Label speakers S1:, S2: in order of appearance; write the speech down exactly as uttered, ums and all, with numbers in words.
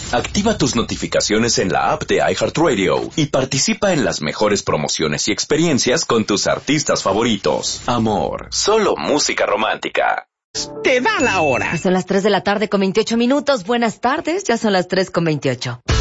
S1: Activa tus notificaciones en la app de iHeartRadio y participa en las mejores promociones y experiencias con tus artistas favoritos. Amor, solo música romántica.
S2: Te da la hora.
S3: Son las tres de la tarde con veintiocho minutos. Buenas tardes, ya son las tres con veintiocho.